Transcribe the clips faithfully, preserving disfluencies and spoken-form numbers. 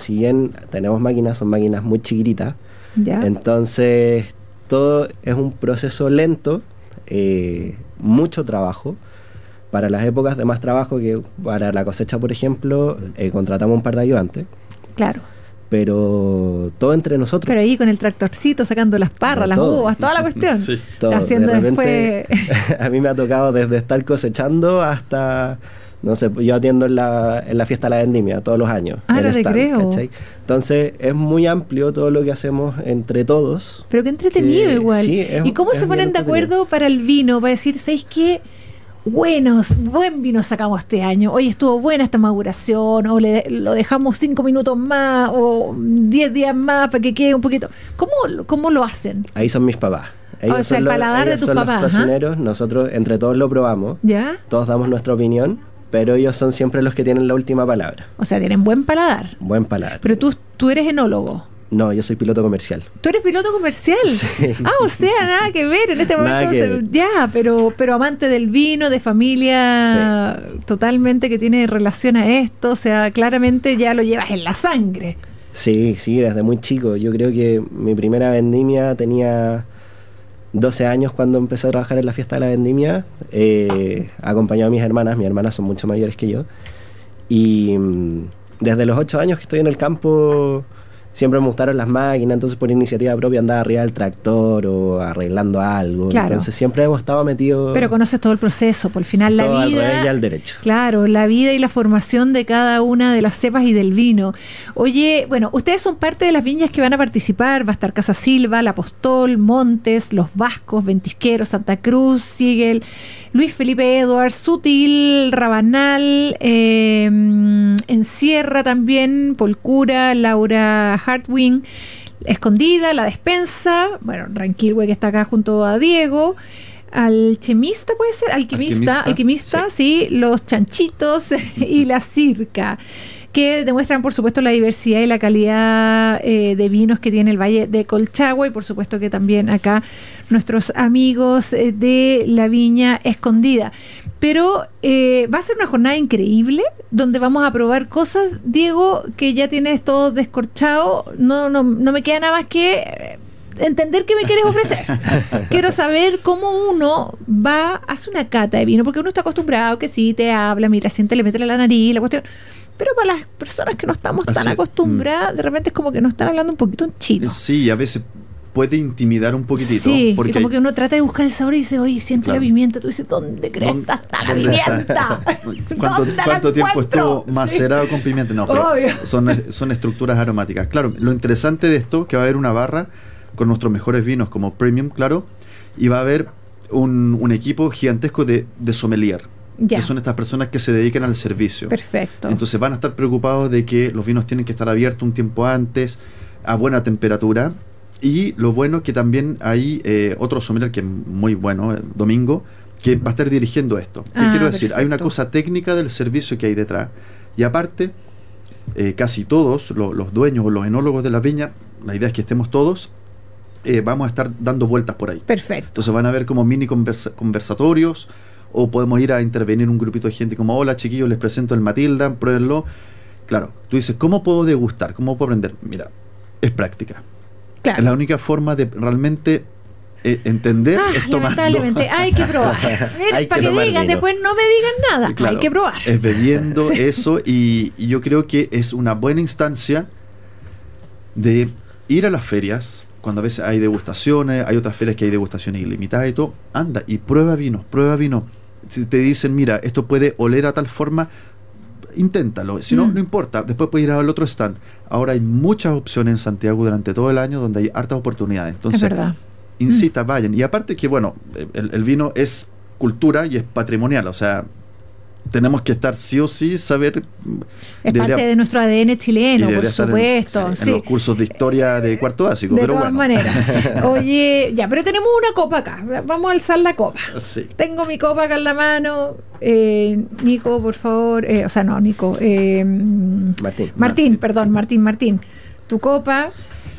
si bien tenemos máquinas, son máquinas muy chiquititas. ¿Ya? Entonces, todo es un proceso lento, eh, mucho trabajo. Para las épocas de más trabajo, que para la cosecha, por ejemplo, eh, contratamos un par de ayudantes. Claro. Pero todo entre nosotros. Pero ahí con el tractorcito sacando las parras, De las todo. uvas, toda la cuestión. Sí, todo. Haciendo De repente, después... a mí me ha tocado desde estar cosechando hasta... No sé, yo atiendo en la, en la fiesta de la vendimia todos los años. Ah, el no te stand, creo. ¿cachai? Entonces es muy amplio todo lo que hacemos entre todos. Pero qué entretenido que, igual. Sí, es, ¿Y cómo es se ponen bien de acuerdo para el vino? Para decir, ¿sabéis qué? Buenos, buen vino sacamos este año. Hoy estuvo buena esta maduración, o le, lo dejamos cinco minutos más, o diez días más para que quede un poquito. ¿Cómo, cómo lo hacen? Ahí son mis papás. Ellos O sea, son el los, paladar de ellos tus son papás, los ¿ah? cocineros. Nosotros entre todos lo probamos. ¿Ya? Todos damos nuestra opinión, pero ellos son siempre los que tienen la última palabra. O sea, tienen buen paladar. Buen paladar. Pero tú, tú eres enólogo. No, yo soy piloto comercial. ¿Tú eres piloto comercial? Sí. Ah, o sea, nada que ver en este Nada momento. que se- ver. ya, pero, pero amante del vino, de familia totalmente que tiene relación a esto. O sea, claramente ya lo llevas en la sangre. Sí, sí, desde muy chico. Yo creo que mi primera vendimia tenía doce años cuando empecé a trabajar en la fiesta de la vendimia. Eh, acompañado a mis hermanas. Mis hermanas son mucho mayores que yo. Y mm, desde los ocho años que estoy en el campo, siempre me gustaron las máquinas. Entonces, por iniciativa propia andaba arriba del tractor o arreglando algo. Claro. Entonces, siempre hemos estado metidos... Pero conoces todo el proceso. Por el final, la todo al vida. revés y al derecho. Claro, la vida y la formación de cada una de las cepas y del vino. Oye, bueno, ustedes son parte de las viñas que van a participar. Va a estar Casa Silva, La Apostol, Montes, Los Vascos, Ventisqueros, Santa Cruz, Siegel, Luis Felipe Edwards, Sutil, Rabanal, eh, Encierra también, Polcura, Laura Hartwing, Escondida, La Despensa, bueno, Ranquilhue que está acá junto a Diego, Alchemista puede ser, Alquimista, Alquimista, Alquimista, sí. Los Chanchitos y La Circa, que demuestran por supuesto la diversidad y la calidad eh, de vinos que tiene el Valle de Colchagua, y por supuesto que también acá nuestros amigos eh, de la Viña Escondida. Pero eh, va a ser una jornada increíble donde vamos a probar cosas, Diego, que ya tienes todo descorchado. No, no, no me queda nada más que eh, entender qué me quieres ofrecer. Quiero saber cómo uno va, hace una cata de vino, porque uno está acostumbrado que sí, te habla, mira, siente, le mete la nariz, la cuestión. Pero para las personas que no estamos Así tan es. acostumbradas, de repente es como que nos están hablando un poquito en chino. Sí, a veces puede intimidar un poquitito. Sí, porque y como hay- que uno trata de buscar el sabor y dice, oye, siente Claro. la pimienta. Tú dices, ¿dónde crees que está la ¿Dónde está? pimienta? ¿Cuánto, ¿Dónde la cuánto tiempo encuentro? estuvo macerado con pimienta? No, pero Obvio. son, son estructuras aromáticas. Claro, lo interesante de esto es que va a haber una barra con nuestros mejores vinos como Premium, claro, y va a haber un, un equipo gigantesco de, de sommelier, Ya. que son estas personas que se dedican al servicio. Perfecto. Entonces van a estar preocupados de que los vinos tienen que estar abiertos un tiempo antes, a buena temperatura. Y lo bueno es que también hay eh, otro sommelier que es muy bueno, eh, Domingo, que va a estar dirigiendo esto. ¿Qué Ah, quiero decir? Hay una perfecto. cosa técnica del servicio que hay detrás. Y aparte, eh, casi todos lo- los dueños o los enólogos de la viña, la idea es que estemos todos, eh, vamos a estar dando vueltas por ahí. Perfecto. Entonces van a ver como mini conversa- conversatorios, o podemos ir a intervenir un grupito de gente como, hola chiquillos, les presento el Matilda, pruébenlo. Claro, tú dices, ¿cómo puedo degustar? ¿Cómo puedo aprender? Mira, es práctica. Claro. Es la única forma de realmente eh, entender Ah, es tomando. lamentablemente, hay que probar. Mira, Hay para que que tomar digan, vino. después no me digan nada. Claro, Hay que probar. Es bebiendo Sí. eso y, y yo creo que es una buena instancia de ir a las ferias, cuando a veces hay degustaciones, hay otras ferias que hay degustaciones ilimitadas y todo, anda y prueba vino, prueba vino. Si te dicen, mira, esto puede oler a tal forma, inténtalo, si no, Mm. no importa, después puedes ir al otro stand. Ahora hay muchas opciones en Santiago durante todo el año donde hay hartas oportunidades. Entonces, es verdad. incita, vayan. Y aparte que, bueno, el, el vino es cultura y es patrimonial, o sea, tenemos que estar sí o sí, saber... Es debería- parte de nuestro A D N y chileno, por debería estar en- supuesto. sí, sí. en los cursos de historia de cuarto básico, De pero todas bueno. maneras. Oye, ya, pero tenemos una copa acá. Vamos a alzar la copa. Sí. Tengo mi copa acá en la mano. Eh, Nico, por favor. eh, o sea, no, Nico. eh, Martín. Martín, Martín. perdón, Martín, Martín. Tu copa.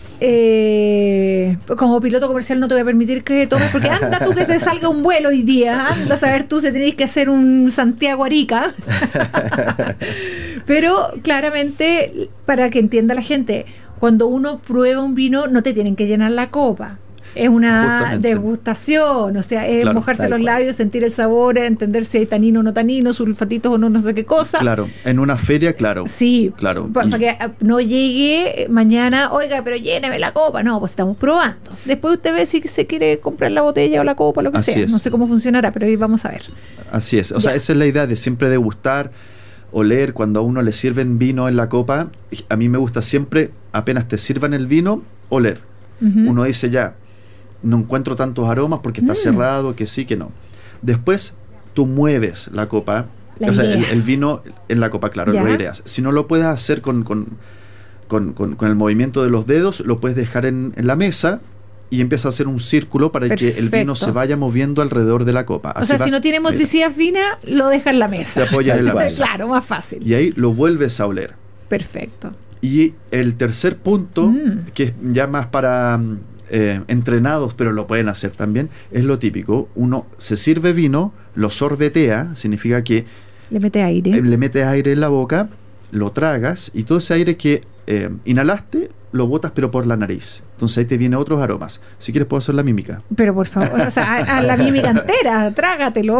Eh, como piloto comercial no te voy a permitir que tomes, porque anda tú que te salga un vuelo hoy día. Anda a saber tú si tenéis que hacer un Santiago Arica. Pero claramente, para que entienda la gente, cuando uno prueba un vino, no te tienen que llenar la copa. Es una Justamente. degustación, o sea, es Claro, mojarse tal los cual. labios, sentir el sabor, entender si hay tanino o no tanino, sulfatitos o no, no sé qué cosa. Claro, en una feria, claro. Sí, Claro. pa- Y- para que ah, no llegue mañana, oiga, pero lléneme la copa. No, pues estamos probando. Después usted ve si se quiere comprar la botella o la copa, lo que Así sea. es. No sé cómo funcionará, pero ahí vamos a ver. Así es, o sea, Ya. esa es la idea de siempre degustar, oler, cuando a uno le sirven vino en la copa, a mí me gusta siempre, apenas te sirvan el vino, oler. Ujú. Uno dice ya, no encuentro tantos aromas porque está Mm. cerrado, que sí, que no. Después tú mueves la copa, La o sea, el, aireas. el vino en la copa, claro, Ya. lo aireas. Si no lo puedes hacer con, con, con, con- con el movimiento de los dedos, lo puedes dejar en, en la mesa y empieza a hacer un círculo para que el vino Perfecto. se vaya moviendo alrededor de la copa. O Así sea, si vas- no tiene mira, motricidad fina, lo deja en la mesa. te apoyas en la Tal cual. mesa. Claro, más fácil. Y ahí lo vuelves a oler. Perfecto. Y el tercer punto, Mm. que es ya más para mm, eh, entrenados, pero lo pueden hacer también, es lo típico. Uno se sirve vino, lo sorbetea, significa que Le mete aire. eh, le metes aire en la boca, lo tragas y todo ese aire que eh, inhalaste lo botas pero por la nariz. Entonces ahí te vienen otros aromas. Si quieres puedo hacer la mímica. Pero por favor, o sea, a, a la mímica entera, trágatelo.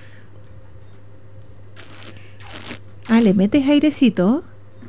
Ah, le metes airecito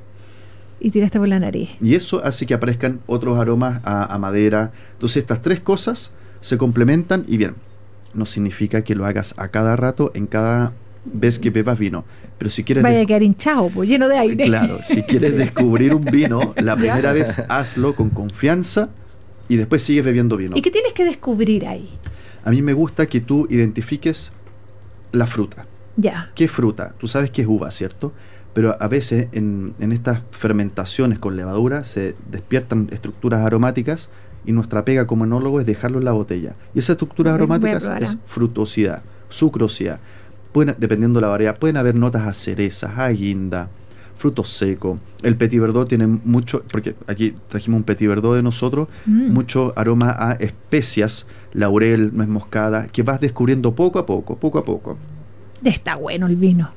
y tiraste por la nariz. Y eso hace que aparezcan otros aromas a, a madera. Entonces estas tres cosas se complementan y bien, no significa que lo hagas a cada rato, en cada vez que bebas vino. Pero si quieres... Vaya a des- quedar hinchado, pues lleno de aire. Claro, si quieres Sí. descubrir un vino, la Ya. primera vez hazlo con confianza y después sigues bebiendo vino. ¿Y qué tienes que descubrir ahí? A mí me gusta que tú identifiques la fruta. Ya. ¿Qué fruta? Tú sabes que es uva, ¿cierto? Pero a veces en, en estas fermentaciones con levadura se despiertan estructuras aromáticas y nuestra pega como enólogo es dejarlo en la botella. Y esas estructuras Voy- voy a aromáticas probar, es ¿ah? frutosidad, sucrosidad. Pueden, dependiendo de la variedad, pueden haber notas a cerezas, a guinda, frutos secos. El Petit Verdot tiene mucho, porque aquí trajimos un Petit Verdot de nosotros, Mm. mucho aroma a especias, laurel, nuez moscada, que vas descubriendo poco a poco, poco a poco. Está bueno el vino.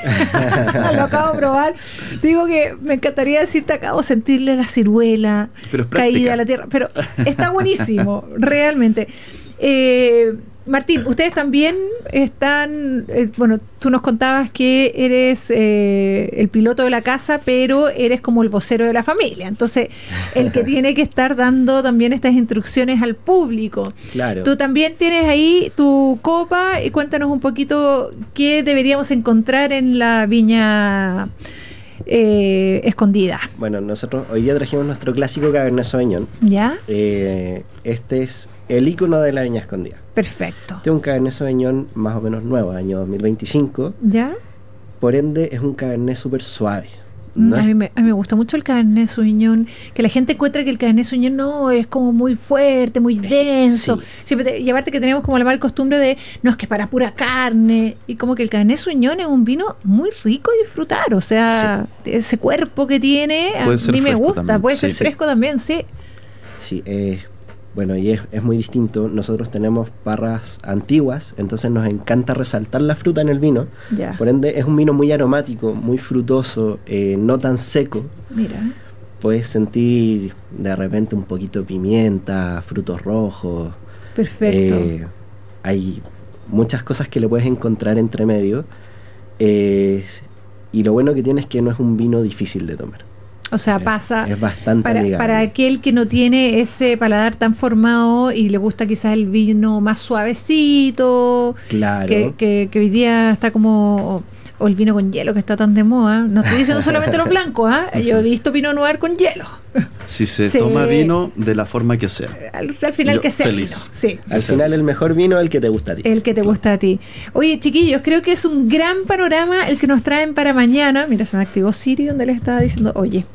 Lo acabo de probar. Te digo que me encantaría decirte, acabo de sentirle la ciruela Pero es práctica. caída a la tierra. Pero está buenísimo, realmente. Eh, Martín, ustedes también están, eh, bueno, tú nos contabas que eres eh, el piloto de la casa, pero eres como el vocero de la familia. Entonces, el que tiene que estar dando también estas instrucciones al público. Claro. Tú también tienes ahí tu copa y cuéntanos un poquito qué deberíamos encontrar en la viña eh, escondida. Bueno, nosotros hoy día trajimos nuestro clásico Cabernet Sauvignon. ¿Ya? Eh, este es el icono de la viña escondida. Perfecto. Este es un Cabernet Sauvignon más o menos nuevo, año dos mil veinticinco. ¿Ya? Por ende, es un Cabernet súper suave. Mm, No a, es- mí me, a mí me gusta mucho el Cabernet Sauvignon, que la gente encuentra que el Cabernet Sauvignon no es como muy fuerte, muy denso. sí. Siempre te- y aparte que tenemos como la mala costumbre de, no, es que para pura carne. Y como que el Cabernet Sauvignon es un vino muy rico de disfrutar. O sea, ese cuerpo que tiene, a Puede ser mí me fresco gusta. también, Puede sí, ser sí. fresco también, sí. Sí, eh, bueno, y es, es muy distinto. Nosotros tenemos parras antiguas, entonces nos encanta resaltar la fruta en el vino. Ya. Por ende, es un vino muy aromático, muy frutoso, eh, no tan seco. Mira. Puedes sentir de repente un poquito de pimienta, frutos rojos. Perfecto. Eh, hay muchas cosas que le puedes encontrar entre medio. Eh, y lo bueno que tiene es que no es un vino difícil de tomar. O sea, Es- pasa Es bastante para, amigable. para aquel que no tiene ese paladar tan formado y le gusta quizás el vino más suavecito, Claro. que, que, que hoy día está como, o el vino con hielo que está tan de moda. No estoy diciendo solamente los blancos, ¿ah? Yo he visto Pinot Noir con hielo. Si se Sí. toma vino de la forma que sea. Al, al final Yo que sea feliz. vino. Sí. Al final el mejor vino es el que te gusta a ti. El que te gusta a ti. Oye, chiquillos, creo que es un gran panorama el que nos traen para mañana. Mira, se me activó Siri donde le estaba diciendo, oye.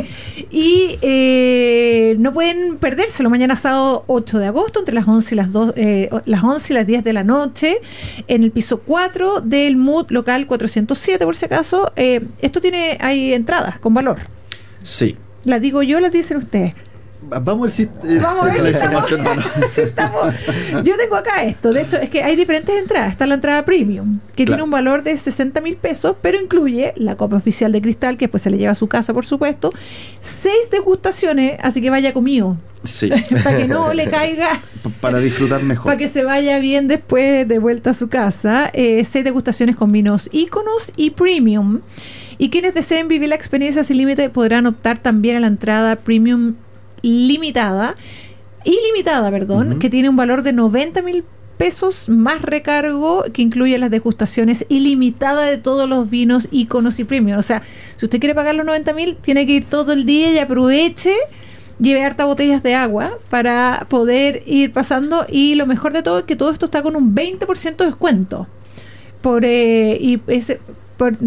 y eh, no pueden perdérselo. Mañana sábado ocho de agosto, entre las once y las, dos, eh, las once y las diez de la noche, en el piso cuatro del M U D local cuatrocientos siete, por si acaso. Eh, esto tiene, hay entradas con valor. Sí. ¿Las digo yo o las dicen ustedes? Vamos a ver si eh, Vamos a ver tengo si la estamos, información o no. si estamos- Yo tengo acá esto. De hecho, es que hay diferentes entradas. Está la entrada premium, que Claro. tiene un valor de sesenta mil pesos, pero incluye la copa oficial de cristal, que después se le lleva a su casa, por supuesto. Seis degustaciones, así que vaya comido. Sí, Para que no le caiga, p- para disfrutar mejor. para que se vaya bien después de vuelta a su casa. Eh, seis degustaciones con vinos íconos y premium. Y quienes deseen vivir la experiencia sin límite podrán optar también a la entrada premium limitada, ilimitada, perdón, Ujú. que tiene un valor de noventa mil pesos más recargo, que incluye las degustaciones ilimitadas de todos los vinos íconos y premium. O sea, si usted quiere pagar los noventa mil, tiene que ir todo el día y aproveche. Lleve hartas botellas de agua para poder ir pasando, y lo mejor de todo es que todo esto está con un veinte por ciento de descuento por eh, y ese, por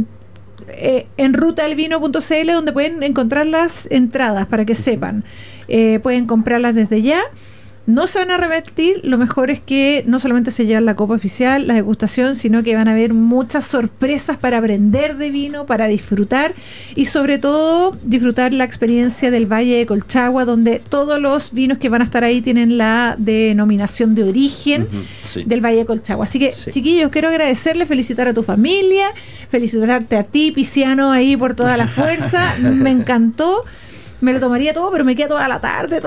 eh, en ruta del vino punto c l, donde pueden encontrar las entradas para que sepan. Eh, pueden comprarlas desde ya. No se van a arrepentir. Lo mejor es que no solamente se llevan la copa oficial, la degustación, sino que van a haber muchas sorpresas para aprender de vino, para disfrutar y sobre todo disfrutar la experiencia del Valle de Colchagua, donde todos los vinos que van a estar ahí tienen la denominación de origen Ujú, sí. del Valle de Colchagua. Así que, Sí. chiquillos, quiero agradecerle, felicitar a tu familia, felicitarte a ti, Pisciano, ahí por toda la fuerza. Me encantó. Me lo tomaría todo, pero me queda toda la tarde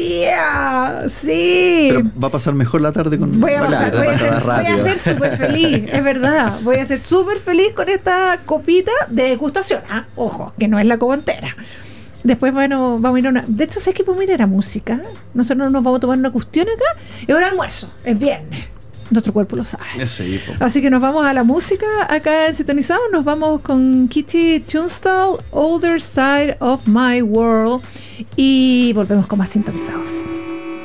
todavía. Sí. Pero va a pasar mejor la tarde con Voy a, Vale, pasar, va a voy, a pasar ser, más voy a rápido. ser súper feliz, es verdad. Voy a ser súper feliz con esta copita de degustación. Ah, ojo, que no es la copa entera. Después, bueno, vamos a ir a una. De hecho, ¿sabes que podemos ir a la música? Nosotros nos vamos a tomar una cuestión acá. Es hora de almuerzo, es viernes. Nuestro cuerpo lo sabe. Sí, po. Así que nos vamos a la música acá en Sintonizado. Nos vamos con Kitty Tunstall, Other Side of My World. Y volvemos con más Sintonizados.